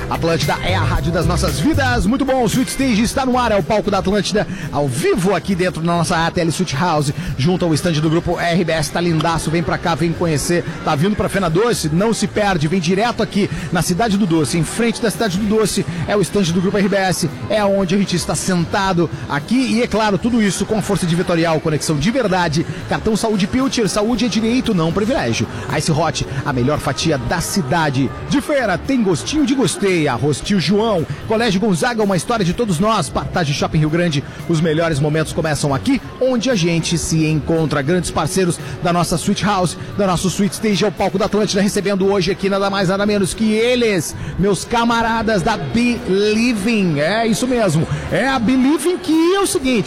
Atlântida é a rádio das nossas vidas. Muito bom, o Sweet Stage está no ar, é o palco da Atlântida, ao vivo aqui dentro da nossa ATL Suite House, junto ao estande do grupo RBS. Tá lindaço, vem pra cá, vem conhecer. Tá vindo pra Fena Doce? Não se perde, vem direto aqui na Cidade do Doce, em frente da Cidade do Doce, é o estande do grupo RBS, é onde a gente está sentado aqui e, é claro, tudo isso com a força de Vitorial, conexão de verdade, cartão Saúde Pilcher, saúde é direito, não privilégio. Ice Hot, a melhor fatia da cidade. De feira, tem gostinho de gostei, arroz Tio João, Colégio Gonzaga, uma história de todos nós, Partage Shopping Rio Grande, os melhores momentos começam aqui, onde a gente se encontra. Grandes parceiros da nossa Sweet House, da nossa Sweet Stage, é o palco da Atlântida, recebendo hoje aqui nada mais nada menos que eles, meus camaradas da Believing, é isso mesmo, é a Believing, que é o seguinte,